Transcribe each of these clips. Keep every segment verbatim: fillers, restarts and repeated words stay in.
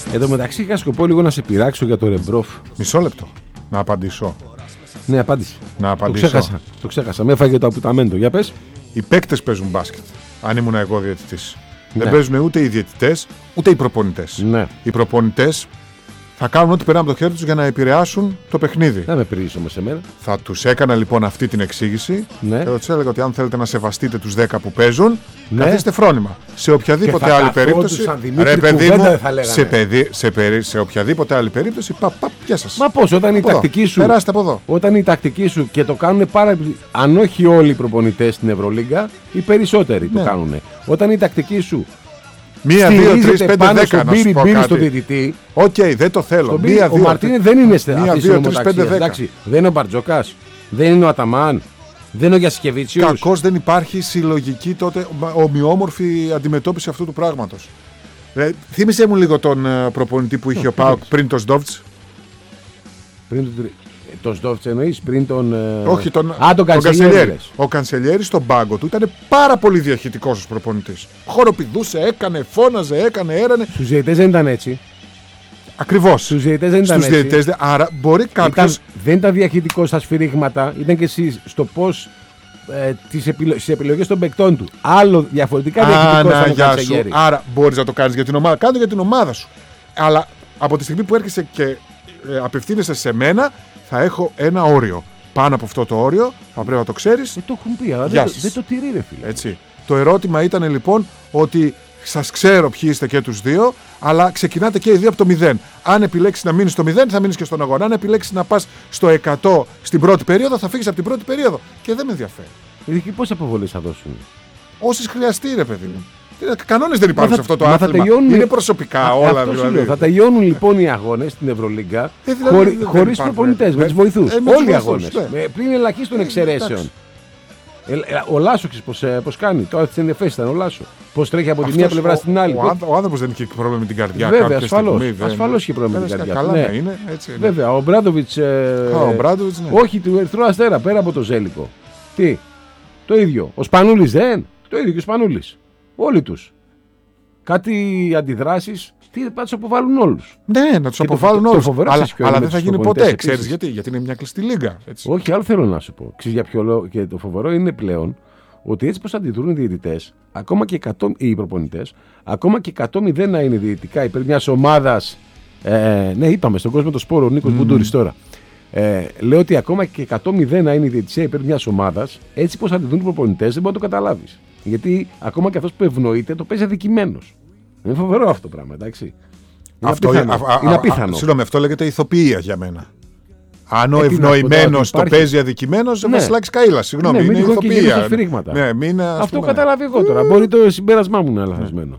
Εν τω μεταξύ είχα σκοπό λίγο να σε πειράξω για το Ρεμπρόφ. Μισό λεπτό. Να απαντήσω. Ναι, απάντησε. Να απαντήσω. Το ξέχασα. Το ξέχασα. Με έφαγε το απουταμέντο. Για πες. Οι παίκτες παίζουν μπάσκετ. Αν ήμουν εγώ διαιτητής. Ναι. Δεν παίζουν ούτε οι διαιτητές ούτε οι προπονητές. Ναι. Οι προπονητές θα κάνουν ό,τι περνάει από το χέρι τους για να επηρεάσουν το παιχνίδι. Δεν με πειράζει όμως εμένα. Θα τους έκανα λοιπόν αυτή την εξήγηση Ναι. και θα τους έλεγα ότι αν θέλετε να σεβαστείτε τους δέκα που παίζουν, Ναι. καθίστε φρόνημα. Σε οποιαδήποτε Και θα άλλη περίπτωση. καθόντουσαν, Δημήτρη, Ρε παιδί κουβέντα μου, θα λέγανε. σε, παιδι, σε, περι, σε οποιαδήποτε άλλη περίπτωση, παπ, παπ, γεια σας. Μα πώς, όταν η Από εδώ. τακτική σου. Περάστε από εδώ. Όταν η τακτική σου και το κάνουν πάρα. Αν όχι όλοι οι προπονητές στην Ευρωλίγκα, οι περισσότεροι Ναι. το κάνουν. Όταν η τακτική σου. Μία, δύο, τρεις, στηρίζεται πέντε, πάνω δέκα. στον Να σου πύρι πω μπύρι κάτι. στο διαιτητή. Οκ, δεν το θέλω. Στον Μία, πύρι, ο δύο, Μαρτίνε δεν είναι μία, αυτή τη δύο, τρεις, πέντε, δέκα. Εντάξει, δεν είναι ο Μπαρτζόκας, δεν είναι ο Αταμάν, δεν είναι ο Γιασκεβίτσιος. Κακώς δεν υπάρχει συλλογική τότε ομοιόμορφη αντιμετώπιση αυτού του πράγματος. Ε, θύμισε μου λίγο τον ε, προπονητή που είχε ο ΠΑΟΚ πριν τον Σντόβτς. Πριν τον, τρι- ε, τον Στόφτς εννοείς, πριν τον. ε, Όχι, τον, Α, τον Κανσελιέρη. λες. Ο Κανσελιέρη στον πάγκο του ήταν πάρα πολύ διαχειτικός ως προπονητής. Χοροπηδούσε, έκανε, φώναζε, έκανε, έρανε. Στους διαιτητές δεν ήταν έτσι. Ακριβώς. Στους διαιτητές δεν ήταν Στους έτσι. διαιτητές. Άρα μπορεί Ήταν, κάποιος. δεν ήταν διαχειτικός στα σφυρίγματα, ήταν και εσύ στο πώς. Ε, τις, επιλο... τις επιλογές των παικτών του. Άλλο διαφορετικά διαχειτικός ήταν ο Γεια σου. Κανσελιέρη. Άρα μπορείς να το κάνεις για την ομάδα. Κάνε το για την ομάδα σου. Αλλά από τη στιγμή που έρχεσαι και ε, απευθύνεσαι σε μένα, θα έχω ένα όριο. Πάνω από αυτό το όριο θα πρέπει να το ξέρεις. Ε, το έχουν πει, αλλά Γεια δεν, το- σας. δεν το τηρεί, ρε φίλε. Έτσι. Το ερώτημα ήταν λοιπόν ότι σας ξέρω ποιοι είστε και τους δύο, αλλά ξεκινάτε και οι δύο από το μηδέν. Αν επιλέξεις να μείνεις στο μηδέν, θα μείνεις και στον αγώνα. Αν επιλέξεις να πας στο εκατό στην πρώτη περίοδο, θα φύγεις από την πρώτη περίοδο. Και δεν με ενδιαφέρει. Δηλαδή, πόσες αποβολές θα δώσουν. Όσες χρειαστεί, ρε παιδί μου. Κανόνες δεν υπάρχουν Μα σε θα- αυτό το μα θα άθλημα. τελειώνουν- Είναι προσωπικά Α, όλα αυτό σου δηλαδή. λέω. Θα τελειώνουν λοιπόν οι αγώνες στην Ευρωλίγκα Ε, δηλαδή, χωρί, δεν χωρίς υπάρχουν, προπονητές, ε, με τους βοηθούς. ε, με τους Όλοι οι βοηθούς, αγώνες. ναι. Με, πλην ελαχίστων εξαιρέσεων. εντάξει. Ε, ε, ο Λάσο ξέρεις πώς, ε, πώς κάνει. Τώρα στην Εφές ήταν ο Λάσο. Πώς τρέχει από τη Αυτός μία πλευρά ο- στην άλλη. Ο, πώς- άνθρω- ο άνθρωπος δεν είχε πρόβλημα με την καρδιά. Βέβαια, κάποια ασφαλώς. στιγμή, δεν- Ασφαλώς είχε πρόβλημα με την Πέρασε καρδιά. Καλά, Ναι. ναι, είναι. Έτσι, είναι. Βέβαια, ο Μπράντοβιτς. Ε, Α, ο Μπράντοβιτς, ναι. Όχι, του Ερυθρού Αστέρα, πέρα από το Ζέλικο. Τι, το ίδιο. Ο Σπανούλης δεν. Το ίδιο και ο Σπανούλης. Όλοι τους. Κάτι αντιδράσεις, τι θα τους αποβάλουν όλους. Ναι, να του το- αποβάλουν το όλου. φοβερό Αλλά, σας ποιο είναι αλλά με δεν θα τους γίνει προπονητές ποτέ. επίσης. Ξέρεις γιατί, γιατί είναι μια κλειστή λίγα. Έτσι. Όχι, άλλο θέλω να σου πω. Ξέρεις για ποιο λόγο και το φοβερό είναι πλέον ότι έτσι πως αντιδρούν οι διαιτητές, ακόμα και εκατό, οι προπονητές, ακόμα και εκατό μηδέν να είναι διαιτητικά υπέρ μιας ομάδας. Ε, ναι, είπαμε στον κόσμο το σπόρο, ο Νίκος mm. Μπουντούρης τώρα. Ε, λέω ότι ακόμα και εκατό μηδέν να είναι η διαιτησία υπέρ μιας ομάδας, έτσι πως αντιδρούν οι προπονητές δεν μπορεί να το καταλάβεις. Γιατί ακόμα και αυτός που ευνοείται το παίζει αδικημένος. Είναι φοβερό αυτό το πράγμα, εντάξει. Είναι Αυτό, απίθανο. α, α, είναι α, απίθανο. α, Συγγνώμη, αυτό λέγεται ηθοποιία για μένα. Αν ο Ε, τι να πω, ευνοημένος τώρα, το υπάρχει- παίζει αδικημένος, Ναι. Βασιλάκης Καΐλας. Συγγνώμη, Ναι, μην είναι τυχόν και γίνουν στα ηθοποιία. σφυρίγματα. Ναι, μην, ας Αυτό πούμε, καταλάβει εγώ τώρα. Μπορεί το συμπέρασμά μου να είναι λαθασμένο.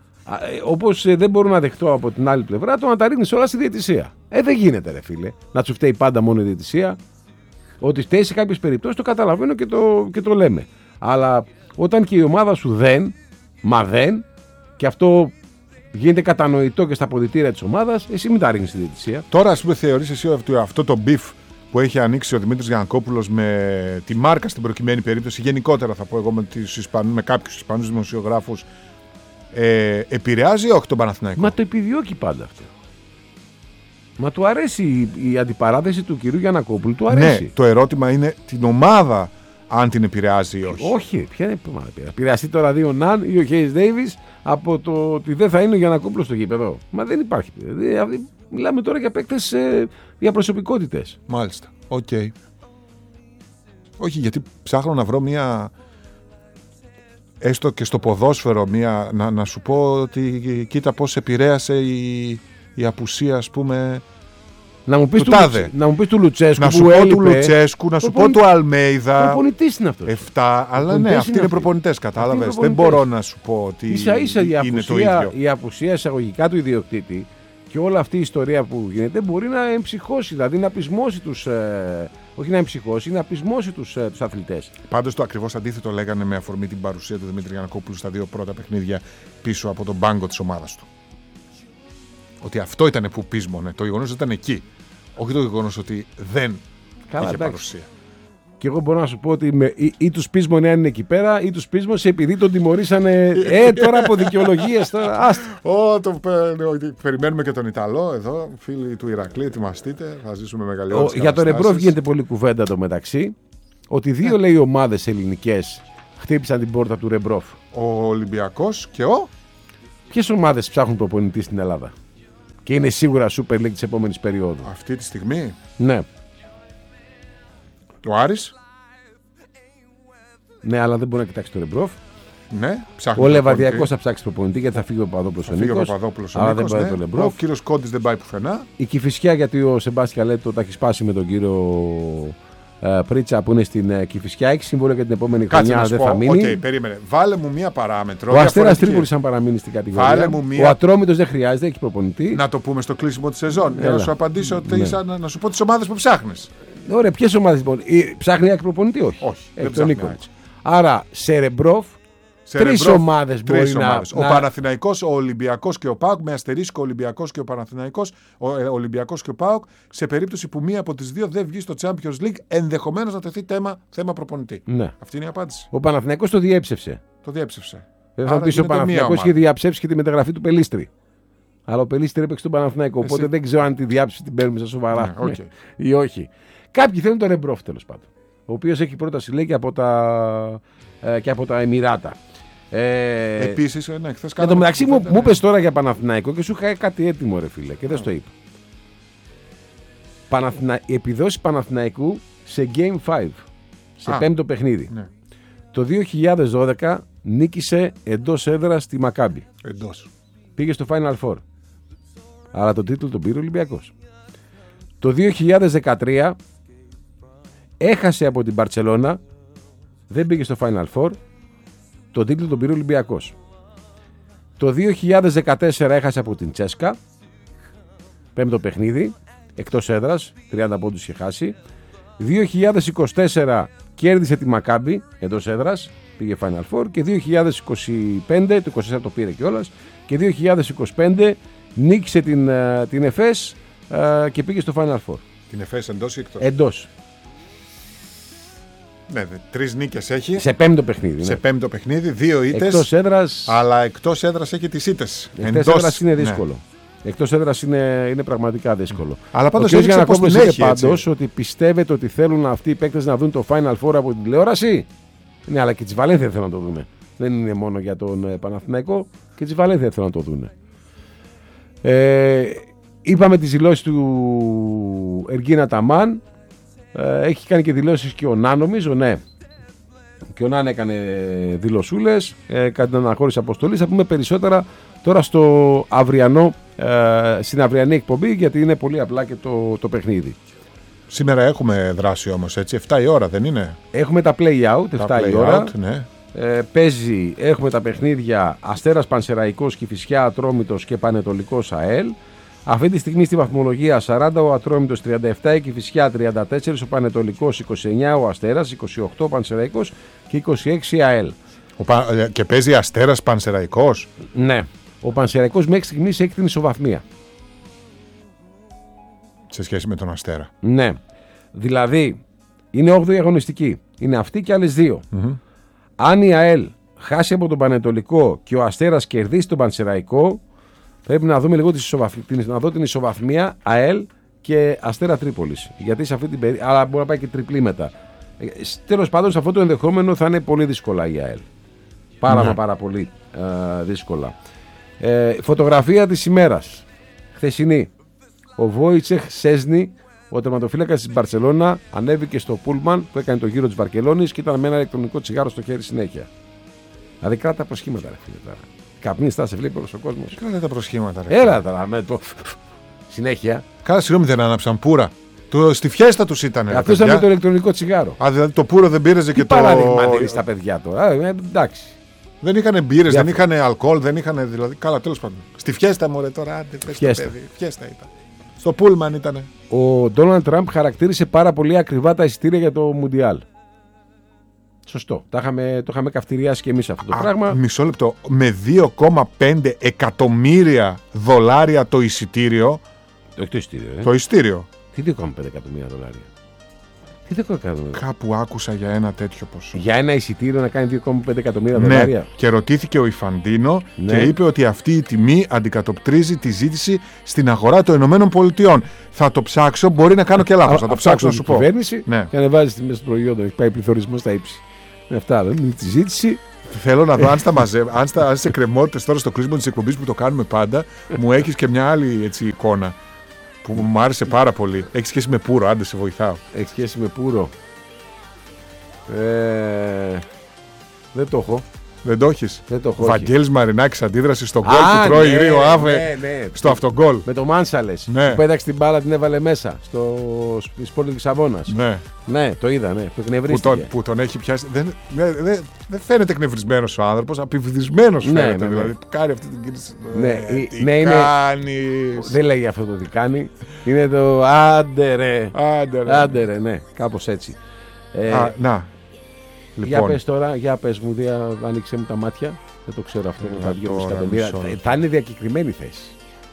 Όπω δεν μπορώ να δεχτώ από την άλλη πλευρά το να τα ρίχνει όλα στη διαιτησία. Ε, δεν γίνεται, ρε φίλε. Να σου φταίει πάντα μόνο η διαιτησία. Ότι φταίει σε κάποιες περιπτώσεις το καταλαβαίνω και το, και το λέμε. Αλλά όταν και η ομάδα σου δεν, μα δεν, και αυτό γίνεται κατανοητό και στα αποδυτήρια της ομάδας, εσύ μην τα ρίχνεις στη διαιτησία. Τώρα, ας πούμε, θεωρείς εσύ ότι αυτό το μπιφ που έχει ανοίξει ο Δημήτρης Γιαννακόπουλος με τη Μάρκα στην προκειμένη περίπτωση, γενικότερα θα πω εγώ με, τις Ισπανούς, με κάποιους Ισπανούς δημοσιογράφους, ε, επηρεάζει ή όχι τον Παναθηναϊκό? Μα το επιδιώκει πάντα αυτό. Μα του αρέσει η, η αντιπαράθεση του κυρίου Γιαννακόπουλου, του αρέσει. Ναι, το ερώτημα είναι την ομάδα αν την επηρεάζει ή όχι. Όχι, ποια είναι η ομάδα. Επηρεαστεί τώρα δύο Ναν ή ο Χέις Ντέιβις από το ότι δεν θα είναι ο Γιαννακόπουλος στο γήπεδο. Μα δεν υπάρχει. Δηλαδή, μιλάμε τώρα για παίκτες, ε, για προσωπικότητες. Μάλιστα. Οκ. Okay. Όχι, γιατί ψάχνω να βρω μία. Έστω και στο ποδόσφαιρο, μία, να, να σου πω ότι κοίτα πώς επηρέασε η, η απουσία, ας πούμε. Να μου πεις του του, τάδε. να μου πεις του Λουτσέσκου Να που σου πω έλειπε. του Λουτσέσκου, να σου Προπονη- πω του Αλμέιδα. Προπονητής είναι αυτός. Εφτά, αλλά Προπονητές ναι, αυτοί είναι είναι αυτοί. προπονητές, Αυτοί κατάλαβες. είναι Δεν προπονητές. μπορώ να σου πω ότι Ίσα ίσα η είναι το απουσία, ίδιο. η απουσία εισαγωγικά του ιδιοκτήτη και όλη αυτή η ιστορία που γίνεται μπορεί να εμψυχώσει, δηλαδή να πεισμώσει τους. Ε, όχι να εμψυχώσει, να πεισμώσει τους, ε, τους αθλητές. Πάντως το ακριβώς αντίθετο λέγανε με αφορμή την παρουσία του Δημήτρη Γιαννακόπουλου στα δύο πρώτα παιχνίδια πίσω από τον πάγκο της ομάδας του. Ότι αυτό ήταν που πείσμονε. Το γεγονός ότι ήταν εκεί. Όχι το γεγονός ότι δεν Καλά, είχε εντάξει. παρουσία. Και εγώ μπορώ να σου πω ότι με, ή, ή τους πείσμονε αν είναι εκεί πέρα, ή τους πείσμονε επειδή τον τιμωρήσανε. Ε, τώρα από δικαιολογίες. Ω, το περιμένουμε και τον Ιταλό εδώ, φίλοι του Ηρακλή, ετοιμαστείτε. Θα ζήσουμε μεγαλύτερες. Για τον Ρεμπρόφ γίνεται πολύ κουβέντα το μεταξύ. Ότι δύο λέει ομάδες ελληνικές χτύπησαν την πόρτα του Ρεμπρόφ. Ο Ολυμπιακός και ο. Ποιες ομάδες ψάχνουν προπονητή στην Ελλάδα και είναι σίγουρα Super League της επόμενης περίοδου? Αυτή τη στιγμή. Ναι. Ο Άρης. Ναι, αλλά δεν μπορεί να κοιτάξει το Ρεμπρόφ. Ναι, ο Λεβαδιακός θα ψάξει προπονητή γιατί θα φύγει ο Παπαδόπουλος ο Νίκος. Αλλά δεν πάει ναι. το Ρεμπρόφ. Ο κύριος Κόντης δεν πάει πουθενά. Η Κηφισιά, γιατί ο Σεμπάστια λέει το τα έχει σπάσει με τον κύριο ε, Πρίτσα που είναι στην ε, Κηφισιά. Έχει συμβόλαιο για την επόμενη χρονιά, δεν θα μείνει. Okay, περίμενε. Βάλε μου μία παράμετρο. Ο Αστέρας Τρίπολης αν παραμείνει στην κατηγορία. Μία... Ο Ατρόμητος δεν χρειάζεται, έχει προπονητή. Να το πούμε στο κλείσιμο τη σεζόν. Για να σου απαντήσω, ναι. σαν, να σου πω τις ομάδες που ψάχνεις. Ωραία, ποιες ομάδες λοιπόν? Ψάχνει η προπονητή, όχι. Όχι. Έχει τον Νίκολιτς. Άρα σε Ρεμπρόφ. Τρεις ομάδες μπορεί να... ομάδες. Ο Παναθηναϊκός, ο Ολυμπιακός και ο ΠΑΟΚ, με αστερίσκο ο Ολυμπιακός και ο Παναθηναϊκός, ο ε, Ολυμπιακός και ο ΠΑΟΚ, σε περίπτωση που μία από τις δύο δεν βγει στο Champions League, ενδεχομένως να τεθεί θέμα, θέμα προπονητή. Ναι. Αυτή είναι η απάντηση. Ο Παναθηναϊκός το διέψευσε. Το διέψευσε. Δεν θα πεις ο Παναθηναϊκός είχε διαψεύσει και τη μεταγραφή του Πελίστρη. Αλλά ο Πελίστρη έπαιξε τον Παναθηναϊκό. Οπότε δεν ξέρω αν τη διάψευση την παίρνουμε στα σοβαρά ναι, okay. ή όχι. Κάποιοι θέλουν τον Ρεμπρόφ τέλος πάντων. Ο οποίος έχει πρόταση λέει και από τα, ε, και από τα Εμιράτα. Ε, Επίσης, ναι, χθες εν τω μεταξύ μου, μου είπες τώρα για Παναθηναϊκό και σου είχα κάτι έτοιμο ρε φίλε και δεν στο είπα. Παναθηνα... Οι επιδόσεις Παναθηναϊκού σε Game πέντε, σε Α, πέμπτο παιχνίδι. Ναι. Το δύο χιλιάδες δώδεκα νίκησε εντός έδρας στη Μακάμπι. Εντός. Πήγε στο Final Four. Αλλά τον τίτλο τον πήρε ο Ολυμπιακός. Το δύο χιλιάδες δεκατρία έχασε από την Μπαρτσελώνα, δεν πήγε στο Final Four. Το τίτλο τον πήρε ο Ολυμπιακός. Το δύο χιλιάδες δεκατέσσερα έχασε από την Τσέσκα. Πέμπτο παιχνίδι. Εκτός έδρας. τριάντα πόντους είχε χάσει. δύο χιλιάδες είκοσι τέσσερα κέρδισε τη Μακάμπι. Εντός έδρας. Πήγε Final Four. Και δύο χιλιάδες είκοσι πέντε. Το είκοσι τέσσερα το πήρε κιόλας. Και δύο χιλιάδες είκοσι πέντε νίκησε την, την ΕΦΕΣ και πήγε στο Final Four. Την ΕΦΕΣ εντός ή εκτός? Εντός. Ναι, τρεις νίκες έχει. Σε πέμπτο παιχνίδι. Σε ναι. πέμπτο παιχνίδι, δύο ήττες. Εκτός έδρας. Αλλά εκτός έδρας έχει τις ήττες. Εκτός έδρας είναι δύσκολο. Ναι. Εκτός έδρας είναι, είναι πραγματικά δύσκολο. Αλλά πάντως ο κ. Γιαννακόπουλος είπε πάντως έτσι. ότι πιστεύετε ότι θέλουν αυτοί οι παίκτες να δουν το Final Four από την τηλεόραση. Ναι, αλλά και τις Βαλένθια θέλουν να το δουν. Δεν είναι μόνο για τον Παναθηναϊκό, και τις Βαλένθια θέλουν να το δουν. Ε, είπαμε τις δηλώσεις του Εργίνα Ταμάν. Ε, έχει κάνει και δηλώσεις και ο Νάν, νομίζω, ναι. Και ο Νάν έκανε δηλωσούλες ε, κατά την αναχώρηση αποστολής. Θα πούμε περισσότερα τώρα στο αυριανό, ε, στην αυριανή εκπομπή, γιατί είναι πολύ απλά και το, το παιχνίδι. Σήμερα έχουμε δράση όμως, έτσι, εφτά η ώρα δεν είναι? Έχουμε τα play-out, τα εφτά play η ώρα. Out, ναι. Ε, παίζει, έχουμε τα παιχνίδια Αστέρας Πανσεραϊκός, Κηφισιά Ατρόμητος και Πανετολικός ΑΕΛ. Αυτή τη στιγμή στη βαθμολογία σαράντα ο Ατρόμητος, τριάντα επτά η Κηφισιά, τριάντα τέσσερα ο Πανετολικός, είκοσι εννιά ο Αστέρας, είκοσι οκτώ ο Πανσεραϊκός και είκοσι έξι η ΑΕΛ. Ο Πα... Και παίζει Αστέρας Πανσεραϊκός. Ναι. Ο Πανσεραϊκός μέχρι στιγμής έχει την ισοβαθμία. Σε σχέση με τον Αστέρα. Ναι. Δηλαδή είναι όγδοη αγωνιστική. Είναι αυτή και άλλες δύο. Mm-hmm. Αν η ΑΕΛ χάσει από τον Πανετολικό και ο Αστέρας κερδίσει τον Πανσεραϊκό, πρέπει να δούμε λίγο την, να δω την ισοβαθμία ΑΕΛ και Αστέρα Τρίπολης. Γιατί σε αυτή την περίοδο. Αλλά μπορεί να πάει και τριπλή μετά. Τέλος πάντων, σε αυτό το ενδεχόμενο θα είναι πολύ δύσκολα η ΑΕΛ. Πάρα, ναι. πάρα πολύ ε, δύσκολα. Ε, φωτογραφία της ημέρας. Χθεσινή. Ο Βόιτσεχ Σέσνη, ο τερματοφύλακας της Μπαρσελόνα, ανέβηκε στο πούλμαν που έκανε το γύρο της Βαρκελόνης και ήταν με ένα ηλεκτρονικό τσιγάρο στο χέρι συνέχεια. Δηλαδή κράτα τα προσχήματα, ρε φίλε τώρα. Καπνίστα, σε βλέπει όλος ο κόσμος. Κράτα τα προσχήματα, ρε. Έλα τώρα με το. Συνέχεια. Καλά, συγγνώμη, δεν άναψαν πουρα. Το, στη φιέστα τους ήταν. Αυτό ήταν με το ηλεκτρονικό τσιγάρο. Α, δηλαδή το πουρο δεν πήρεζε και το. Τι παράδειγμα δίνει στα παιδιά τώρα. Ε, εντάξει. Δεν είχαν μπύρες, δεν είχαν αλκοόλ, δεν είχαν. Δηλαδή, καλά, τέλος πάντων. Στη φιέστα μου, ρε τώρα, άντε, πες το παιδί. Φιέστα ήταν. Στο πούλμαν ήταν. Ο Ντόναλντ Τραμπ χαρακτήρισε πάρα πολύ ακριβά τα εισιτήρια για το Μουντιάλ. Σωστό. Το είχαμε, το είχαμε καυτηριάσει και εμείς αυτό το Α, πράγμα. Μισό λεπτό. Με δύο κόμμα πέντε εκατομμύρια δολάρια το εισιτήριο. Όχι το εισιτήριο. Ε. Το εισιτήριο. Τι δύο κόμμα πέντε εκατομμύρια δολάρια. Τι δεν κάνουμε. Κάπου άκουσα για ένα τέτοιο ποσό. Για ένα εισιτήριο να κάνει δύο κόμμα πέντε εκατομμύρια Ναι, δολάρια. και ρωτήθηκε ο Ιφαντίνο Ναι. και είπε ότι αυτή η τιμή αντικατοπτρίζει τη ζήτηση στην αγορά των Ηνωμένων Πολιτειών. Θα το ψάξω, μπορεί να κάνω και λάθος. Θα το ψάξω να σου πω. Κυβέρνηση Ναι. και ανεβάζει τιμές των προϊόντων. Έχει πάει πληθωρισμό στα ύψη. Με αυτά δεν είναι τη ζήτηση. Θέλω να δω αν στα μαζεύει, αν, στα, αν σε κρεμότητες τώρα στο κλείσιμο της εκπομπής που το κάνουμε πάντα, μου έχεις και μια άλλη έτσι, εικόνα που μου άρεσε πάρα πολύ. Έχει σχέση με Πούρο, άντε σε βοηθάω. Έχει σχέση με Πούρο. Ε, δεν το έχω. Δεν το έχεις. Δεν το έχω. Βαγγέλης Μαρινάκης αντίδραση στον γκολ Α, που τρώει ναι, Ρίο Άβε ναι, ναι. στο αυτογκολ. Με το Μάνσαλες. Ναι. Που πέταξε την μπάλα, την έβαλε μέσα στο Σπορ Λισαβόνας. Ναι. Ναι, το είδα, ναι. Το Που εκνευρίστηκε. τον, που τον έχει πιάσει. Δεν, δεν, δεν, δεν φαίνεται εκνευρισμένος ο άνθρωπος, απειβδισμένος Ναι, φαίνεται. ναι, ναι. Δηλαδή, που κάνει αυτή την κίνηση. Ναι, Ε, ε, τι ναι, είναι- κάνεις. Δεν λέει αυτό το τι κάνει. Είναι το άντε ρε. Άντε, ρε. Άντε ρε, ναι. Κάπως έτσι. Ε, Α, να. Για Λοιπόν, πες τώρα, για πες μου, δια, άνοιξε μου τα μάτια. Δεν το ξέρω αυτό με τα Ε, δύο τώρα, εκατομμύρια. μισό Θα, λεπτό. θα είναι διακεκριμένη θέση.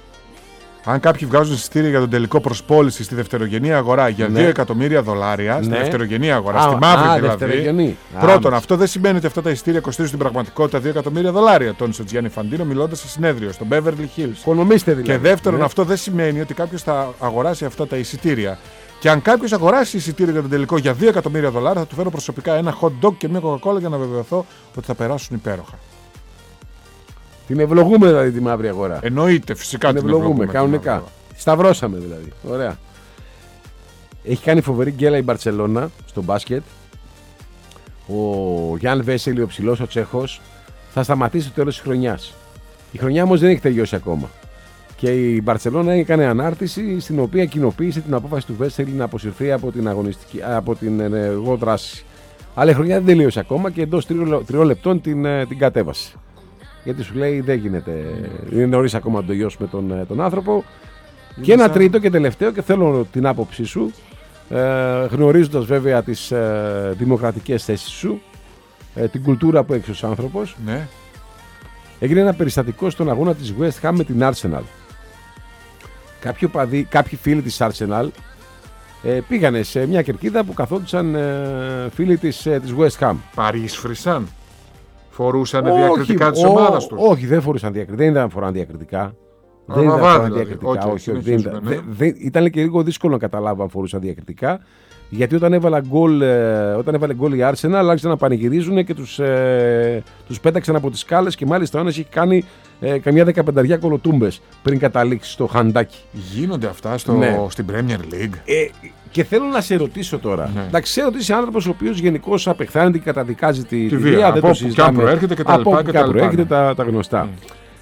αν κάποιοι βγάζουν εισιτήρια για τον τελικό προς πώληση στη δευτερογενή αγορά για Ναι. δύο εκατομμύρια δολάρια, στη Ναι. δευτερογενή αγορά, Α, στη μαύρη α, δηλαδή. δευτερογενή. Πρώτον, Α, αυτό δεν σημαίνει ότι αυτά τα εισιτήρια κοστίζουν στην πραγματικότητα δύο εκατομμύρια δολάρια, τόνισε ο Τζιάννη Φαντίνο μιλώντας σε συνέδριο στο Beverly Hills. Οικονομήστε δηλαδή. Και δεύτερον, Ναι. αυτό δεν σημαίνει ότι κάποιο θα αγοράσει αυτά τα εισιτήρια. Και αν κάποιο αγοράσει εισιτήριο για τον τελικό για δύο εκατομμύρια δολάρια, θα του φέρω προσωπικά ένα hot dog και μια Coca-Cola για να βεβαιωθώ ότι θα περάσουν υπέροχα. Την ευλογούμε δηλαδή τη μαύρη αγορά. Εννοείται, φυσικά Την ευλογούμε κανονικά. Σταυρώσαμε δηλαδή. Ωραία. Έχει κάνει φοβερή γκέλα η Μπαρτσελώνα στο μπάσκετ. Ο Γιάν Βέσελη, ο ψηλός, ο Τσέχος, θα σταματήσει το τέλος της χρονιάς. Η χρονιά όμως δεν έχει τελειώσει ακόμα. Και η Μπαρτσελώνα έκανε ανάρτηση στην οποία κοινοποίησε την απόφαση του Βέσελη να αποσυρθεί από την, αγωνιστική, από την ενεργό δράση. Αλλά η χρονιά δεν τελείωσε ακόμα και εντός τριών τριών λεπτών την, την κατέβασε. Γιατί σου λέει δεν γίνεται, είναι νωρίς ακόμα να το γιώσουμε τον, τον άνθρωπο. Και ένα τρίτο και τελευταίο, και θέλω την άποψή σου, ε, γνωρίζοντας βέβαια τις ε, δημοκρατικές θέσεις σου, ε, την κουλτούρα που έχει ως άνθρωπος. Ναι. Έγινε ένα περιστατικό στον αγώνα της West Ham με την Arsenal. Κάποιοι, παδί, κάποιοι φίλοι της Arsenal ε, πήγανε σε μια κερκίδα που καθόντουσαν ε, φίλοι της, ε, της West Ham. Παρίσφρησαν. Φορούσαν διακριτικά της ο- ομάδας τους. Όχι, δεν φορούσαν διακριτικά. Δεν ήταν φοράν διακριτικά. Δεν ήταν Αβαβά, φοράν δηλαδή. διακριτικά. Οκ, όχι, όχι, δεν ήταν. συνεχίζουμε, ναι. δεν- δεν- ήταν και λίγο δύσκολο να καταλάβω αν φορούσαν διακριτικά. Γιατί όταν, έβαλα γκολ, ε, όταν έβαλε γκολ η Arsenal, άρχισαν να πανηγυρίζουν και τους, ε, τους πέταξαν από τις σκάλες και μάλιστα ο ένας έχει κάνει ε, καμιά δεκαπενταριά κολοτούμπες πριν καταλήξει στο χαντάκι. Γίνονται αυτά στο, Ναι. στην Premier League. Ε, και θέλω να σε ρωτήσω τώρα. Ναι. Εντάξει, ξέρω ότι είσαι άνθρωπος ο οποίος γενικώς απεχθάνεται και καταδικάζει τη, Τη τη βία, βία. από Δεν το όπου συζητάμε. και αν προέρχεται και τα Από λοιπά όπου και και τα αν λοιπά, προέρχεται ναι. τα, τα γνωστά. Mm.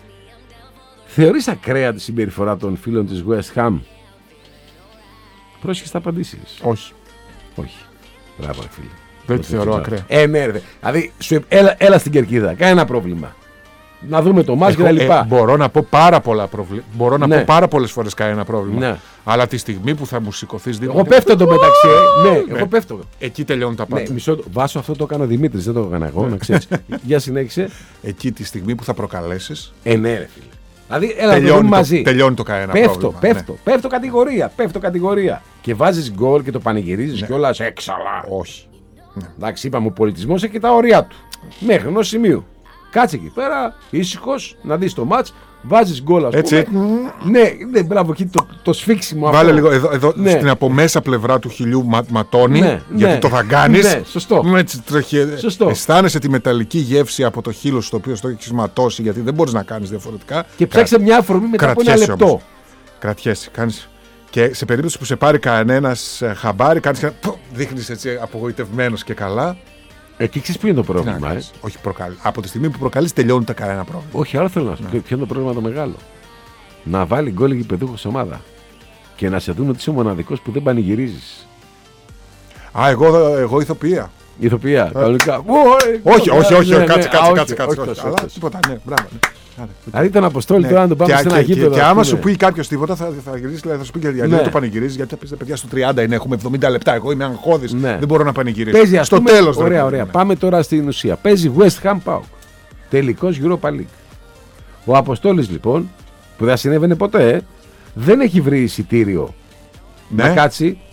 Θεωρείς ακραία τη συμπεριφορά των φίλων της West Ham? Πρόσεχε να απαντήσεις. Όχι. Όχι. Μπράβο, ρε φίλε. Δεν τη θεωρώ ακραία. Ε, ναι, ρε. Δηλαδή, σου, έλα, έλα στην κερκίδα. Κανένα πρόβλημα. Να δούμε το μάτς και Έχω- τα λοιπά. ε, μπορώ να πω πάρα πολλά προβλήματα. Μπορώ να Ναι. πω πάρα πολλές φορές κανένα πρόβλημα. Ναι. Αλλά τη στιγμή που θα μου σηκωθεί Εγώ πέφτω το μεταξύ. ε. Ναι, εγώ πέφτω. Εκεί τελειώνουν τα πάντα. Ναι, μισό, Βάσο, αυτό το έκανε ο Δημήτρης, δεν το έκανα εγώ, να ξέρεις. Για συνέχισε. Εκεί τη στιγμή που θα προκαλέσει. Ε, ναι, ρε φίλε. Δηλαδή, έλα να το Τελειώνει, δούμε το- μαζί. τελειώνει το κανένα Πέφτω, πρόβλημα. πέφτω, Ναι. πέφτω κατηγορία, πέφτω κατηγορία. Και βάζεις γκολ και το πανηγυρίζεις Ναι. κιόλας έξαλα. Όχι. Εντάξει, είπαμε, ο πολιτισμός έχει και τα ωριά του. Μέχρι ενός σημείου. Κάτσε εκεί πέρα, ήσυχος, να δεις το μάτς, βάζεις γκολ, ας Έτσι. πούμε. Ναι, ναι, μπράβο, εκεί το, το σφίξιμο Βάλε αυτό. λίγο εδώ, εδώ Ναι. στην από μέσα πλευρά του χιλιού μα, ματώνει. Ναι, γιατί ναι. το θα κάνει. Ναι, σωστό. Έτσι, τρέχει. Σωστό. Αισθάνεσαι τη μεταλλική γεύση από το χείλο στο οποίο το έχει ματώσει, γιατί δεν μπορεί να κάνει διαφορετικά. Και ψάξε μια αφορμή μετά από ένα κρατιέσαι λεπτό. όμως. Κρατιέσαι. Κάνεις... Και σε περίπτωση που σε πάρει κανένα χαμπάρι, κάνει και δείχνει έτσι απογοητευμένο και καλά. Εκεί ξέρεις ποιο είναι το Τι να πρόβλημα, ε. κάνεις. Όχι προκαλεί. Από τη στιγμή που προκαλεί, τελειώνει τα κανένα πρόβλημα. Όχι, άλλο θέλω να σου πω. Ποιο είναι το πρόβλημα το μεγάλο? Να βάλει γκολ η γηπεδούχος ομάδα. Και να σε δουν ότι είσαι ο μοναδικός που δεν πανηγυρίζεις. Α, εγώ, εγώ ηθοποιία. Ηθοποιία, κανονικά. Όχι, όχι, όχι, Ναι, ναι, κάτσε, α, κάτσε, όχι, κάτσε, κάτσε. όχι όχι. τόσο, Αλλά όχι τόσο. τίποτα, ναι, μπράβο. ναι. Άντε. Δηλαδή τον Αποστόλη Ναι. τώρα να τον πάμε Και- σε ένα και- και- γήπεδο. Και ας άμα πούμε. σου πει κάποιο τίποτα, θα, θα γυρίσει, δηλαδή, θα σου πει γιατί Ναι. δεν το πανηγυρίζει. Γιατί θα πει παιδιά στο τριάντα είναι, έχουμε εβδομήντα λεπτά. Εγώ είμαι αγχώδης, Ναι. δεν μπορώ να πανηγυρίσω. Παίζει, ας στο πούμε, τέλος. Ωραία, ρε, ωραία. ναι. Πάμε τώρα στην ουσία. Παίζει West Ham Pauk. Τελικός Europa League. Ο Αποστόλης λοιπόν, που δεν συνέβαινε ποτέ, ε, δεν έχει βρει εισιτήριο Ναι. να κάτσει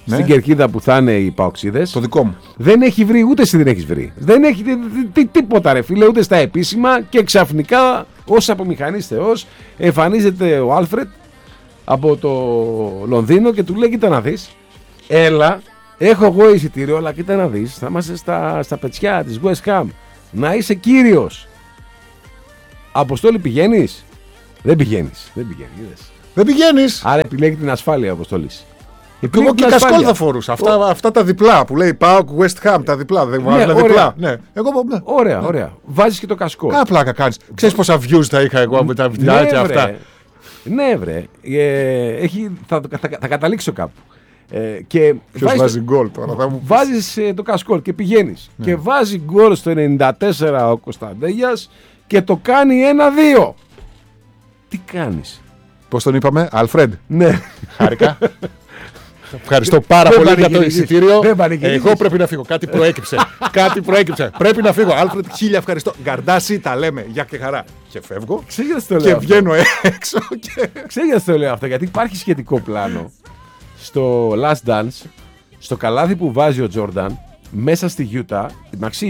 Ναι. στην κερκίδα που θα είναι οι Παοξίδες. Το δικό μου. Δεν έχει βρει, ούτε εσύ δεν έχεις βρει. Δεν έχει τι, τι, τίποτα ρε φίλε, ούτε στα επίσημα και ξαφνικά ως απομηχανής θεός εμφανίζεται ο Άλφρετ από το Λονδίνο και του λέει κοίτα να δεις, έλα, έχω εγώ εισιτήριο, αλλά κοίτα να δεις, θα είμαστε στα, στα πετσιά της West Ham, να είσαι κύριος. Αποστόλη πηγαίνεις? Δεν πηγαίνεις, δεν πηγαίνεις. Δεν πηγαίνεις. Άρα επιλέγει την ασφάλεια ο Αποστόλης. Εγώ και κασκόλ θα φορούσα. Αυτά, Ο... αυτά τα διπλά που λέει Πάοκ West Ham, τα διπλά. Δεν βάζουν ναι, διπλά. Ναι. Εγώ, ναι. Ωραία, ωραία. Βάζεις και το κασκόλ. Κάνα πλάκα κάνεις. Ξέρεις πόσα views θα είχα εγώ με τα βιντεάκια ναι, αυτά. Ναι, βρε. Ε, έχει, θα, θα, θα καταλήξω κάπου. Ε, και ποιος βάζει γκολ τώρα? Θα μου βάζεις ε, το κασκόλ και πηγαίνεις. Ναι. Και βάζει γκολ στο ενενήντα τέσσερα ο Κωνσταντέλιας και το κάνει ένα δύο. Τι κάνεις? Πώς τον είπαμε, Αλφρέντ? Ναι. Χάρηκα. Ευχαριστώ πάρα δεν πολύ για το εισιτήριο. Εγώ πρέπει να φύγω. Κάτι προέκυψε. Κάτι προέκυψε. Πρέπει να φύγω. Άλφρεντ, χίλια ευχαριστώ. Γκαρντάσι, τα λέμε. Για και χαρά. Και φεύγω. Το και βγαίνω έξω. Και... Ξέρεις γιατί το λέω αυτό? Γιατί υπάρχει σχετικό πλάνο στο Last Dance, στο καλάθι που βάζει ο Τζόρνταν μέσα στη Γιούτα. Εντάξει,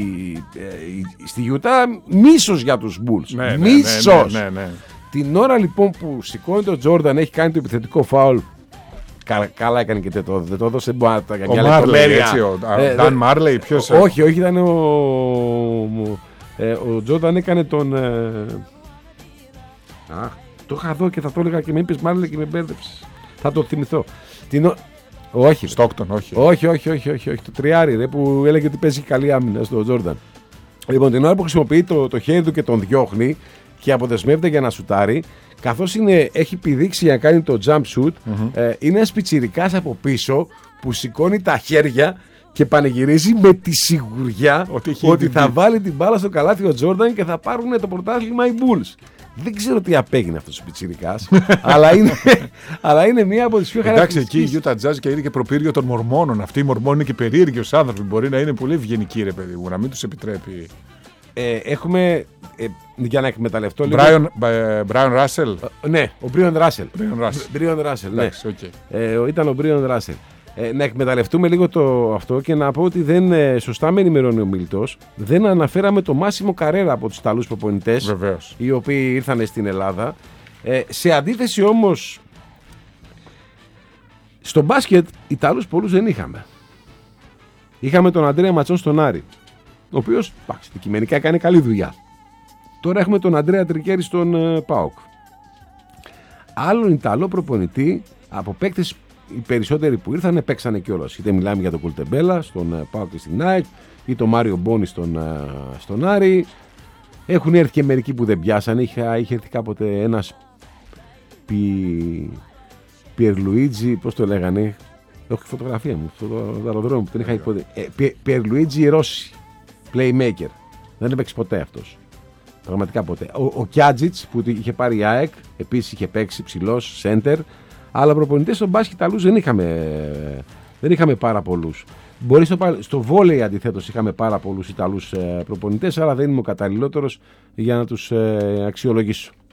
στη Γιούτα μίσος για τους Bulls. Ναι, μίσος. Ναι, ναι, ναι, ναι. Την ώρα λοιπόν που σηκώνει το Τζόρνταν, έχει κάνει το επιθετικό φάουλ. Καλά, καλά έκανε και το, δεν το έδωσε μπάτα. Ο Μάρλεϊ, έτσι, ο Νταν Μάρλεϊ, ποιος... Όχι, όχι, ήταν ο... Ε, ο Τζόρνταν έκανε τον... Ε, αχ, το είχα δω και θα το έλεγα και με είπες Μάρλεϊ και με μπέρδεψες. Θα το θυμηθώ. Την... Όχι. Στόκτον, όχι. Όχι, όχι, όχι, όχι, όχι. Το τριάρι ρε, που έλεγε ότι παίζει καλή άμυνα στο Τζόρνταν. Λοιπόν, την ώρα που χρησιμοποιεί το, το χέρι του και τον διώχνει και αποδεσμεύεται για να σουτάρει, καθώς έχει πηδήξει για να κάνει το jump shoot, mm-hmm. ε, είναι ένας πιτσιρικάς από πίσω που σηκώνει τα χέρια και πανηγυρίζει με τη σιγουριά ότι, ότι θα δει. Βάλει την μπάλα στο καλάθι ο Τζόρνταν και θα πάρουν το πρωτάθλημα οι Bulls. Δεν ξέρω τι απέγινε αυτός ο πιτσιρικάς, αλλά, είναι, αλλά είναι μία από τις πιο χαρακτηριστικές. Εντάξει, εκεί η Utah Jazz και είναι και προπύργιο των Μορμόνων. Αυτοί οι Μορμόνοι είναι και περίεργοι ως άνθρωποι. Μπορεί να είναι πολύ ευγενικοί, ρε παιδί μου, να μην τους επιτρέπει. Ε, έχουμε, ε, για να εκμεταλλευτώ λίγο... Brian Russell. Ε, ναι, ο Brian Russell. Brian Russell, Brian Russell, ναι. Okay. Ε, ήταν ο Brian Russell. Ε, να εκμεταλλευτούμε λίγο το, αυτό και να πω ότι δεν, ε, σωστά με ενημερώνει ο Μίλτος, δεν αναφέραμε το Μάσιμο Καρέρα από τους Ιταλούς προπονητές. Βεβαίως. Οι οποίοι ήρθαν στην Ελλάδα. Ε, σε αντίθεση όμως, στο μπάσκετ Ιταλούς πολλούς δεν είχαμε. Είχαμε τον Αντρέα Ματσόν στον Άρη, ο οποίος αντικειμενικά κάνει καλή δουλειά. Τώρα έχουμε τον Αντρέα Τρικέρι στον uh, ΠΑΟΚ. Άλλον Ιταλό προπονητή από παίκτες, οι περισσότεροι που ήρθαν παίξανε κιόλας. Είτε μιλάμε για τον Κουλτεμπέλα στον uh, ΠΑΟΚ και στην ΑΕΚ, ή τον Μάριο Μπόνι στον, uh, στον Άρη. Έχουν έρθει και μερικοί που δεν πιάσανε. Είχε, είχε έρθει κάποτε ένας πι... Πιερλουίτζι, πώς το λέγανε. Έχω φωτογραφία μου στο αεροδρόμιο που την είχα υποδεί. Ε, Πιερλουίτζι Ρώση. Playmaker. Δεν έπαιξε ποτέ αυτός. Πραγματικά ποτέ. Ο, ο Κιάτζιτς που είχε πάρει η ΑΕΚ, επίσης είχε παίξει ψηλός, center. Αλλά προπονητές στον μπάσκετ Ιταλούς δεν είχαμε, δεν είχαμε πάρα πολλούς. Μπορεί στο, στο βόλεϊ αντιθέτως είχαμε πάρα πολλούς Ιταλούς ε, προπονητές, αλλά δεν είμαι ο καταλληλότερος για να τους ε, αξιολογήσω.